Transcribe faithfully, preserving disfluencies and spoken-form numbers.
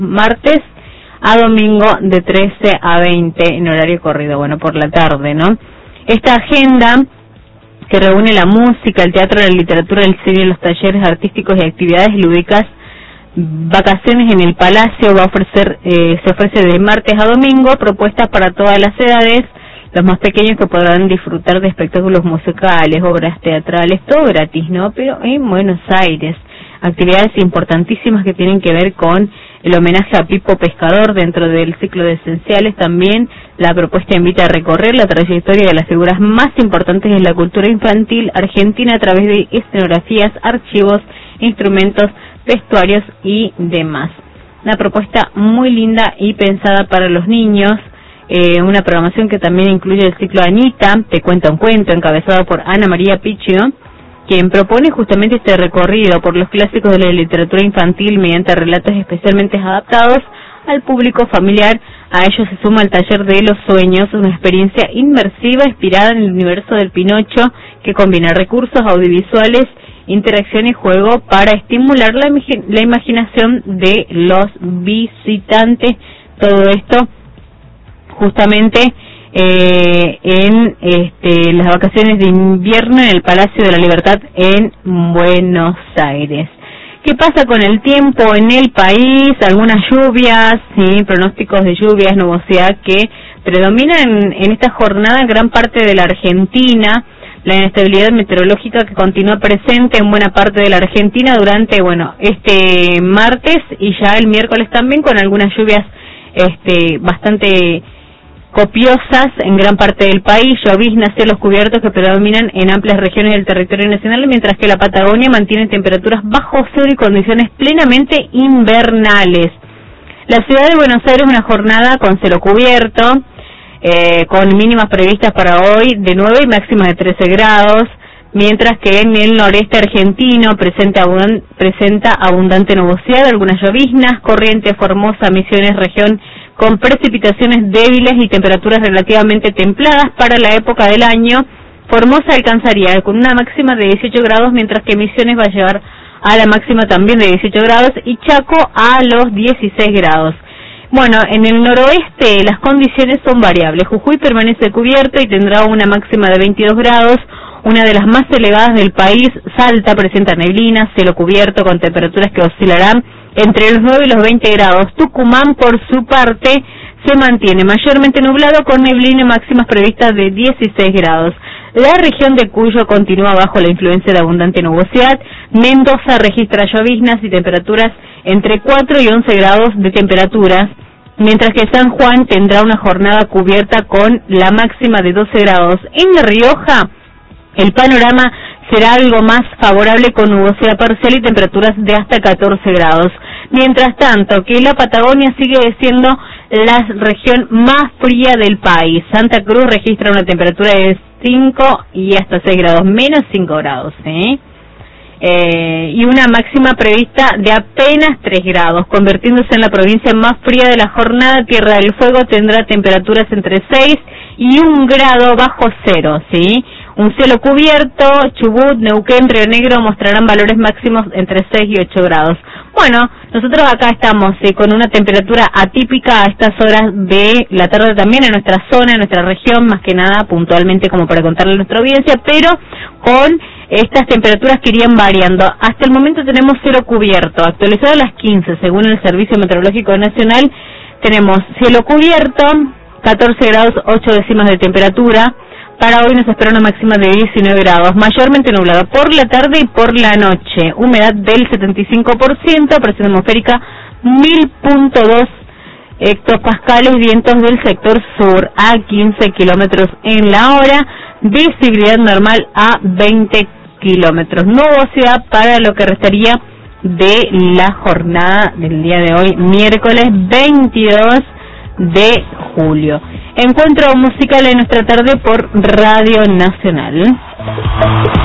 martes a domingo de trece a veinte en horario corrido, bueno, por la tarde, ¿no? Esta agenda que reúne la música, el teatro, la literatura, el cine, los talleres artísticos y actividades lúdicas, vacaciones en el Palacio, va a ofrecer, eh, se ofrece de martes a domingo, propuestas para todas las edades, los más pequeños que podrán disfrutar de espectáculos musicales, obras teatrales, todo gratis, ¿no? Pero en Buenos Aires, actividades importantísimas que tienen que ver con el homenaje a Pipo Pescador dentro del ciclo de esenciales. También la propuesta invita a recorrer la trayectoria de las figuras más importantes de la cultura infantil argentina a través de escenografías, archivos, instrumentos, vestuarios y demás. Una propuesta muy linda y pensada para los niños, eh, una programación que también incluye el ciclo Anita, Te cuento un cuento, encabezado por Ana María Picchio, quien propone justamente este recorrido por los clásicos de la literatura infantil mediante relatos especialmente adaptados al público familiar. A ello se suma el taller de los sueños, una experiencia inmersiva inspirada en el universo del Pinocho que combina recursos audiovisuales, interacción y juego para estimular la, la imaginación de los visitantes. Todo esto justamente Eh, en este, las vacaciones de invierno en el Palacio de la Libertad en Buenos Aires. ¿Qué pasa con el tiempo en el país? Algunas lluvias, sí, pronósticos de lluvias, nubosidad que predominan en, en esta jornada en gran parte de la Argentina. La inestabilidad meteorológica que continúa presente en buena parte de la Argentina durante, bueno, este martes y ya el miércoles también, con algunas lluvias este, bastante copiosas en gran parte del país, lloviznas, cielos cubiertos que predominan en amplias regiones del territorio nacional, mientras que la Patagonia mantiene temperaturas bajo cero y condiciones plenamente invernales. La ciudad de Buenos Aires, una jornada con cielo cubierto, eh, con mínimas previstas para hoy de nueve y máximas de trece grados, mientras que en el noreste argentino presenta, abund presenta abundante nubosidad, algunas lloviznas, Corrientes, Formosa, Misiones, región con precipitaciones débiles y temperaturas relativamente templadas para la época del año. Formosa alcanzaría con una máxima de dieciocho grados, mientras que Misiones va a llegar a la máxima también de dieciocho grados y Chaco a los dieciséis grados. Bueno, en el noroeste las condiciones son variables. Jujuy permanece cubierto y tendrá una máxima de veintidós grados, una de las más elevadas del país. Salta presenta neblina, cielo cubierto con temperaturas que oscilarán entre los nueve y los veinte grados. Tucumán, por su parte, se mantiene mayormente nublado con neblina, máximas previstas de dieciséis grados. La región de Cuyo continúa bajo la influencia de abundante nubosidad. Mendoza registra lloviznas y temperaturas entre cuatro y once grados de temperatura, mientras que San Juan tendrá una jornada cubierta con la máxima de doce grados. En La Rioja, el panorama será algo más favorable con nubosidad parcial y temperaturas de hasta catorce grados. Mientras tanto, que la Patagonia sigue siendo la región más fría del país. Santa Cruz registra una temperatura de cinco y hasta seis grados, menos cinco grados, ¿eh? Eh, y una máxima prevista de apenas tres grados, convirtiéndose en la provincia más fría de la jornada. Tierra del Fuego tendrá temperaturas entre seis y un grado bajo cero, ¿sí? Un cielo cubierto, Chubut, Neuquén, Río Negro mostrarán valores máximos entre seis y ocho grados. Bueno, nosotros acá estamos eh, con una temperatura atípica a estas horas de la tarde también en nuestra zona, en nuestra región, más que nada puntualmente como para contarle a nuestra audiencia, pero con estas temperaturas que irían variando. Hasta el momento tenemos cielo cubierto, actualizado a las quince, según el Servicio Meteorológico Nacional, tenemos cielo cubierto, catorce grados, ocho décimas de temperatura. Para hoy nos espera una máxima de diecinueve grados, mayormente nublado por la tarde y por la noche. Humedad del setenta y cinco por ciento, presión atmosférica mil punto dos hectopascales, vientos del sector sur a quince kilómetros en la hora, visibilidad normal a veinte kilómetros. Nubosidad para lo que restaría de la jornada del día de hoy, miércoles veintidós de julio. Encuentro musical en nuestra tarde por Radio Nacional.